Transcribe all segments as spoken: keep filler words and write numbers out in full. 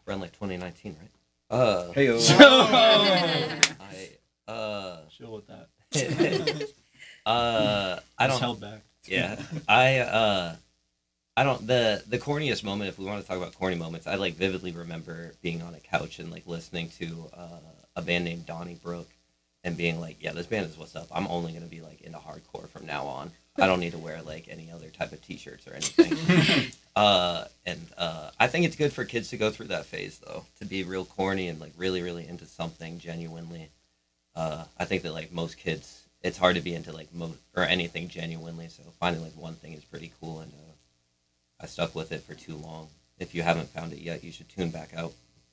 around like twenty nineteen, right? Uh, Hey, I uh, Chill with that. uh, I Just don't. held back. Yeah, I uh, I don't the the corniest moment. If we want to talk about corny moments, I like vividly remember being on a couch and like listening to uh, a band named Donnybrook, and being like, yeah, this band is what's up. I'm only gonna be like into hardcore from now on. I don't need to wear like any other type of t-shirts or anything. uh, and uh, I think it's good for kids to go through that phase though, to be real corny and like really really into something genuinely. Uh, I think that like most kids, it's hard to be into like mo- or anything genuinely. So finding like one thing is pretty cool, and uh, I stuck with it for too long. If you haven't found it yet, you should tune back out.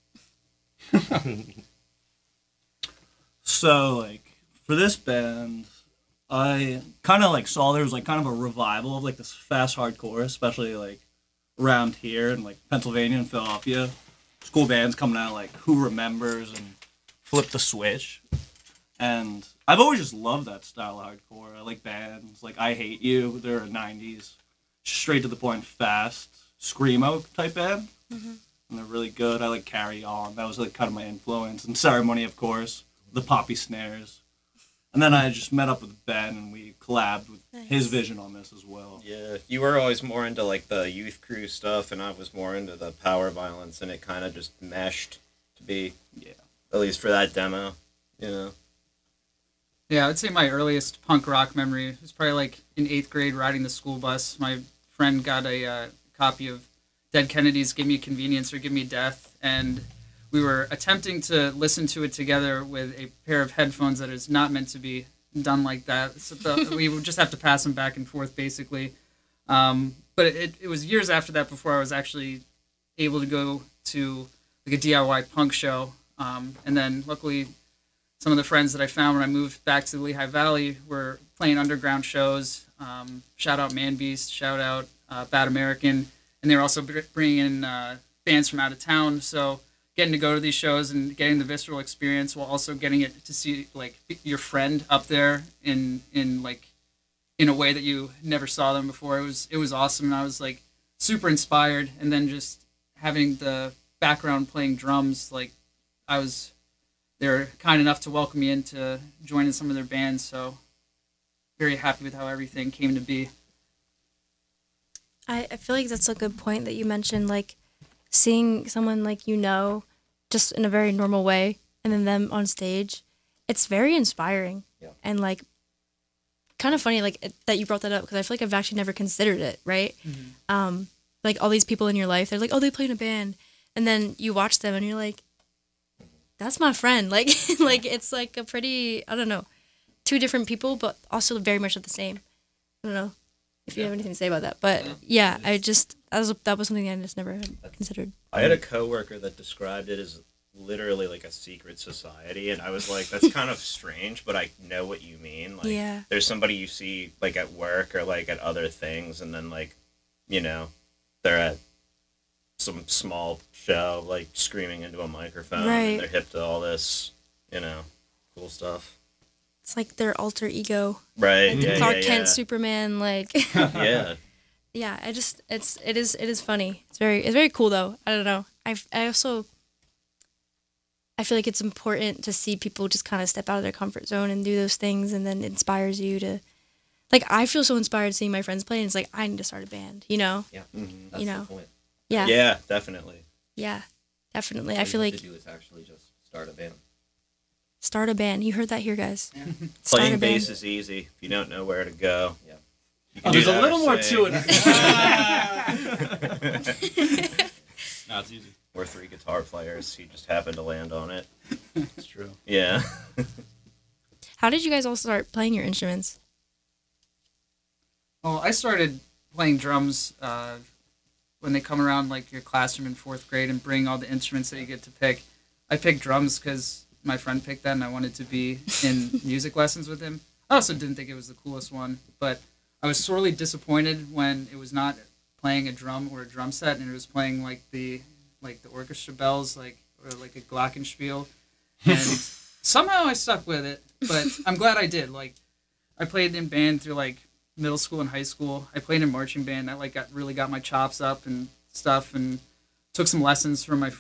So, like, for this band, I kind of, like, saw there was, like, kind of a revival of, like, this fast hardcore, especially, like, around here in, like, Pennsylvania and Philadelphia. School bands coming out, like, Who Remembers and Flip the Switch. And I've always just loved that style of hardcore. I like bands like I Hate You. They're a nineties, straight to the point, fast, screamo type band. Mm-hmm. And they're really good. I like Carry On. That was, like, kind of my influence. And Ceremony, of course. The poppy snares. And then I just met up with Ben and we collabed with Nice. his vision on this as well. Yeah, you were always more into like the youth crew stuff, and I was more into the power violence, and it kind of just meshed to be, Yeah. at least for that demo, you know. Yeah, I'd say my earliest punk rock memory was probably like in eighth grade riding the school bus. My friend got a uh, copy of Dead Kennedys' Give Me Convenience or Give Me Death, and we were attempting to listen to it together with a pair of headphones that is not meant to be done like that. So the, we would just have to pass them back and forth, basically. Um, but it, it was years after that before I was actually able to go to like a D I Y punk show. Um, and then luckily some of the friends that I found when I moved back to the Lehigh Valley were playing underground shows. Um, shout out Man Beast, shout out uh, Bad American. And they were also br- bringing in uh, bands from out of town. So getting to go to these shows and getting the visceral experience while also getting it to see like your friend up there in in like in a way that you never saw them before. It was it was awesome, and I was like super inspired. And then just having the background playing drums, like I was, they were kind enough to welcome me in to join in some of their bands. So very happy with how everything came to be. I, I feel like that's a good point that you mentioned, like seeing someone like you know, just in a very normal way, and then them on stage. It's very inspiring. Yeah. And like kind of funny like it, that you brought that up, because I feel like I've actually never considered it, right? Mm-hmm. Um, like all these people in your life, they're like, oh, they play in a band, and then you watch them and you're like, that's my friend. Like, like it's like a pretty, I don't know, two different people, but also very much of the same. I don't know if you have anything to say about that, but yeah, I just that was that was something I just never had considered. I had a coworker that described it as literally like a secret society, and I was like, that's kind of strange, but I know what you mean. Like, Yeah. there's somebody you see like at work or like at other things, and then like, you know, they're at some small show like screaming into a microphone, Right. and they're hip to all this, you know, cool stuff. It's like their alter ego, Right? like Yeah, Clark yeah, Kent, yeah. Superman, like Yeah. yeah. I just it's it is it is funny. It's very it's very cool though. I don't know. I I also I feel like it's important to see people just kind of step out of their comfort zone and do those things, and then it inspires you to. Like, I feel so inspired seeing my friends play, and it's like, I need to start a band, you know? Yeah, Mhm. that's You know. the point. Yeah. Yeah, Yeah, definitely. definitely. All I feel you have like to do is actually just start a band. start a band. You heard that here, guys. Yeah. Start Playing a band. bass is easy if you don't know where to go. Yeah. You Oh, can do there's a that little or more sing. to it. No, it's easy. We're three guitar players. He just happened to land on it. It's true. Yeah. How did you guys all start playing your instruments? Well, I started playing drums uh, when they come around like your classroom in fourth grade and bring all the instruments that you get to pick. I picked drums because my friend picked that and I wanted to be in music lessons with him. I also didn't think it was the coolest one, but I was sorely disappointed when it was not playing a drum or a drum set and it was playing like the like the orchestra bells, like or like a glockenspiel. And somehow I stuck with it, but I'm glad I did. Like I played in band through like middle school and high school. I played in marching band. That like got really got my chops up and stuff, and took some lessons from my